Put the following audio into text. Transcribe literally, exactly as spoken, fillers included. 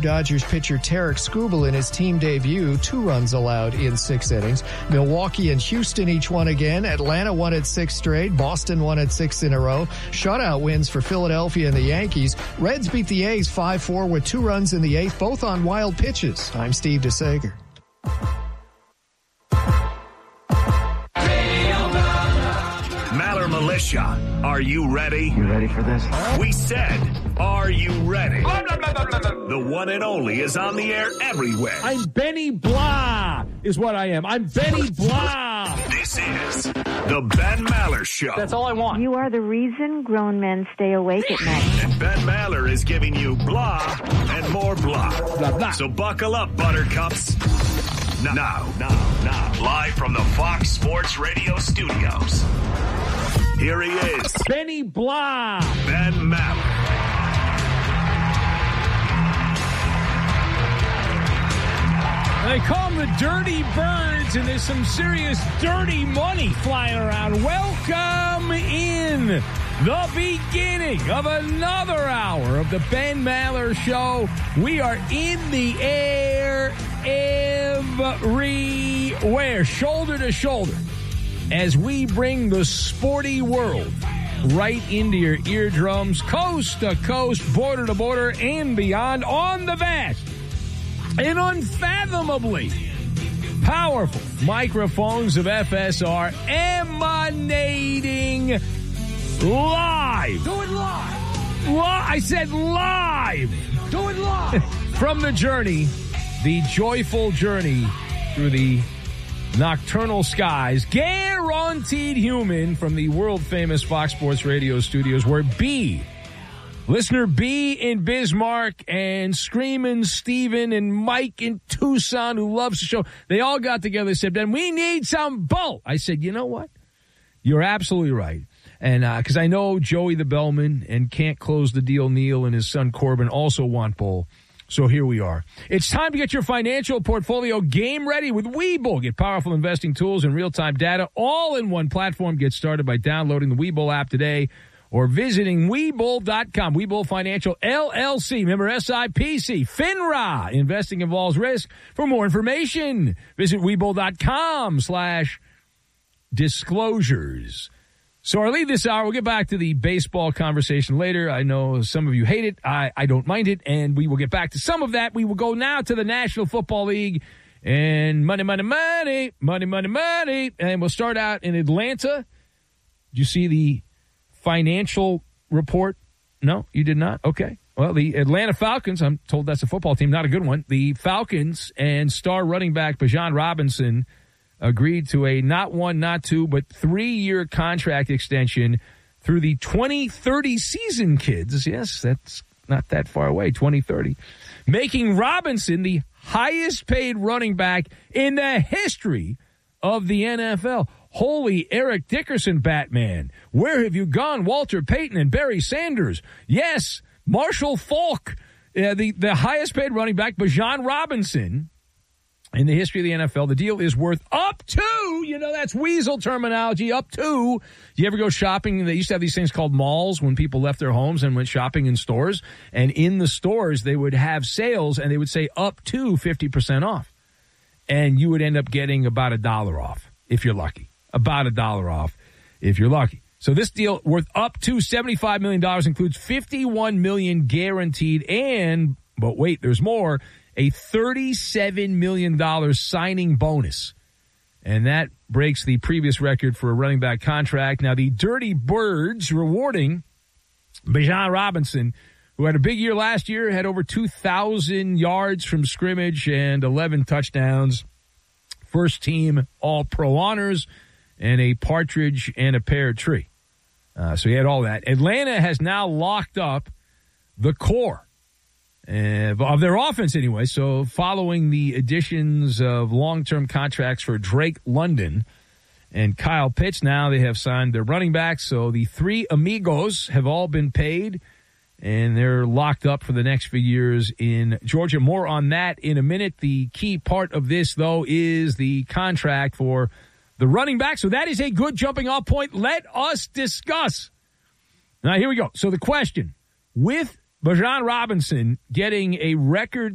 Dodgers pitcher Tarek Skubal in his team debut. Two runs allowed in six innings. Milwaukee and Houston each won again. Atlanta won at six straight. Boston won at six in a row. Shutout wins for Philadelphia and the Yankees. Reds beat the A's five four with two runs in the eighth, both on wild pitches. I'm Steve DeSager. Maller Militia, are you ready? You ready for this? We said, are you ready? The one and only is on the air everywhere. I'm Benny Blah is what I am. I'm Benny Blah. This is the Ben Maller Show. That's all I want. You are the reason grown men stay awake at night. And Ben Maller is giving you blah and more blah. Blah, blah. So buckle up, buttercups. Now, now, now, now, live from the Fox Sports Radio studios. Here he is, Benny Blah. Ben Maller. They call them the Dirty Birds, and there's some serious dirty money flying around. Welcome in the beginning of another hour of the Ben Maller Show. We are in the air everywhere, shoulder to shoulder, as we bring the sporty world right into your eardrums, coast to coast, border to border, and beyond, on the vast and unfathomably powerful microphones of F S R, emanating live. Do it live. Li- I said live. Do it live. From the journey, the joyful journey through the nocturnal skies, guaranteed human, from the world-famous Fox Sports Radio studios, where B, listener B in Bismarck, and Screamin' Steven and Mike in Tucson, who loves the show, they all got together and said, Ben, we need some bull. I said, you know what? You're absolutely right. And because uh, I know Joey the Bellman and Can't Close the Deal Neil and his son Corbin also want bull. So here we are. It's time to get your financial portfolio game ready with Webull. Get powerful investing tools and real-time data all in one platform. Get started by downloading the Webull app today or visiting Webull dot com. Webull Financial, L L C, member S I P C, FINRA. Investing involves risk. For more information, visit Webull dot com slash disclosures. So our lead this hour, we'll get back to the baseball conversation later. I know some of you hate it. I, I don't mind it, and we will get back to some of that. We will go now to the National Football League and money, money, money, money, money, money. And we'll start out in Atlanta. Did you see the financial report? No, you did not? Okay. Well, the Atlanta Falcons, I'm told that's a football team, not a good one. The Falcons and star running back Bijan Robinson agreed to a not one, not two, but three-year contract extension through the twenty thirty season, kids. Yes, that's not that far away, twenty thirty. Making Robinson the highest-paid running back in the history of the N F L. Holy Eric Dickerson, Batman. Where have you gone, Walter Payton and Barry Sanders? Yes, Marshall Faulk, uh, the, the highest-paid running back, Bijan Robinson, in the history of the N F L. The deal is worth up to, you know, that's weasel terminology, up to. You ever go shopping? They used to have these things called malls when people left their homes and went shopping in stores. And in the stores, they would have sales, and they would say up to fifty percent off. And you would end up getting about a dollar off if you're lucky. About a dollar off if you're lucky. So this deal worth up to seventy-five million dollars includes fifty-one million dollars guaranteed and, but wait, there's more, a thirty-seven million dollars signing bonus. And that breaks the previous record for a running back contract. Now, the Dirty Birds rewarding Bijan Robinson, who had a big year last year, had over two thousand yards from scrimmage and eleven touchdowns. First team All-Pro honors and a partridge and a pear tree. Uh, so he had all that. Atlanta has now locked up the core Uh, of their offense anyway. So following the additions of long-term contracts for Drake London and Kyle Pitts, now they have signed their running backs. So the three amigos have all been paid, and they're locked up for the next few years in Georgia. More on that in a minute. The key part of this, though, is the contract for the running back. So that is a good jumping-off point. Let us discuss. Now, here we go. So the question, with Bijan Robinson getting a record